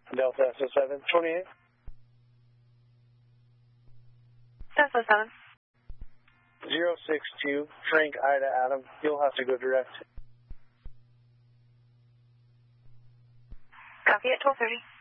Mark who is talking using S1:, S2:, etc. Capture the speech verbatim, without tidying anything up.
S1: Delta S O seven twenty-eight.
S2: Delta seven.
S1: zero six two, Frank Ida Adam. You'll have to go direct.
S2: Copy at twelve thirty.